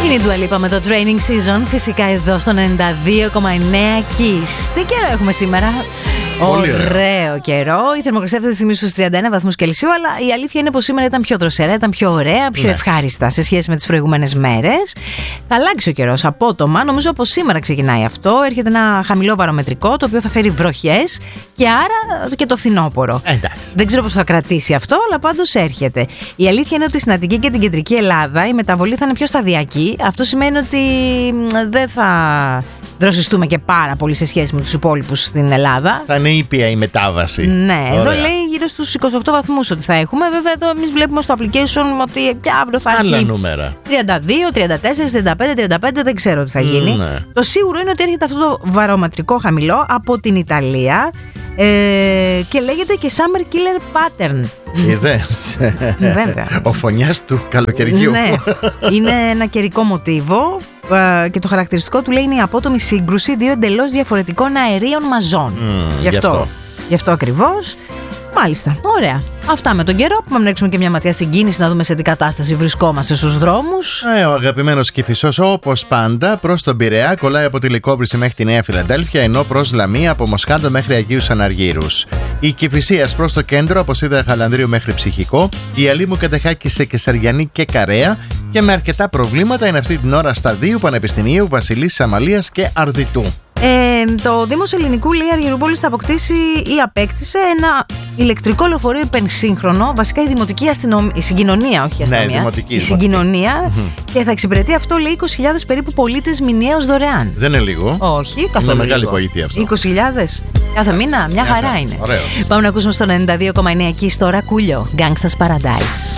Είναι η Dua Lipa με το Training Season. Φυσικά εδώ στο 92,9 Kiss. Τι καιρό έχουμε σήμερα? Ωραίο καιρό. Η θερμοκρασία αυτή τη στιγμή στους 31 βαθμούς Κελσίου. Αλλά η αλήθεια είναι πως σήμερα ήταν πιο δροσερά, ήταν πιο ωραία, πιο ευχάριστα σε σχέση με τις προηγούμενες μέρες. Θα αλλάξει ο καιρός απότομα. Νομίζω πως σήμερα ξεκινάει αυτό. Έρχεται ένα χαμηλό βαρομετρικό, το οποίο θα φέρει βροχές και άρα και το φθινόπωρο. Δεν ξέρω πώς θα κρατήσει αυτό, αλλά πάντως έρχεται. Η αλήθεια είναι ότι στην Αττική και την Κεντρική Ελλάδα η μεταβολή θα είναι πιο σταδιακή. Αυτό σημαίνει ότι δεν θα δροσιστούμε και πάρα πολύ σε σχέση με τους υπόλοιπους στην Ελλάδα. Θα είναι ήπια η μετάβαση. Ναι, ωραία. Εδώ λέει γύρω στους 28 βαθμούς ότι θα έχουμε. Βέβαια, εδώ εμείς βλέπουμε στο application ότι και αύριο θα έχει άλλα νούμερα. 32, 34, 35, 35, δεν ξέρω τι θα γίνει. Ναι. Το σίγουρο είναι ότι έρχεται αυτό το βαρομετρικό χαμηλό από την Ιταλία και λέγεται και Summer Killer Pattern. Είδες. Βέβαια. Ο φωνιάς του καλοκαιριού. Ναι, είναι ένα καιρικό μοτίβο και το χαρακτηριστικό του λέει είναι η απότομη σύγκρουση δύο εντελώς διαφορετικών αερίων μαζών. Γι' αυτό ακριβώς. Μάλιστα, ωραία. Αυτά με τον καιρό. Πάμε να ρίξουμε και μια ματιά στην κίνηση, να δούμε σε τι κατάσταση βρισκόμαστε στους δρόμους. Ο αγαπημένος Κηφισός, όπως πάντα, προς τον Πειραιά κολλάει από τη Λυκόβρηση μέχρι τη Νέα Φιλαδέλφια, ενώ προς Λαμία από Μοσχάτο μέχρι Αγίους Αναργύρους. Η Κηφισίας προς το κέντρο, από Σίδερα Χαλανδρίου μέχρι Ψυχικό. Η Αλήμου Κατεχάκη, Κεσαριανή και Καρέα. Και με αρκετά προβλήματα είναι αυτή την ώρα στα δύο Πανεπιστημίου, Βασιλής Αμαλίας και Αρδιτού. Το Δήμος Ελληνικού λέει Αργυρούπολης θα αποκτήσει ή απέκτησε ένα ηλεκτρικό λεωφορείο υπερσύγχρονο. Βασικά η δημοτική αστυνομία, η συγκοινωνία, όχι η αστυνομία. Ναι, η συγκοινωνία. Και θα εξυπηρετεί αυτό, λέει, 20.000 περίπου πολίτες μηνιαίως δωρεάν. Δεν είναι λίγο. Όχι, καθόλου. Είναι μεγάλη βοήθεια αυτό. 20.000 κάθε μήνα, μια χαρά είναι. Ωραίο. Πάμε να ακούσουμε στο 92,9 εκεί στο Ρακούλιο. Gangsta's Paradise.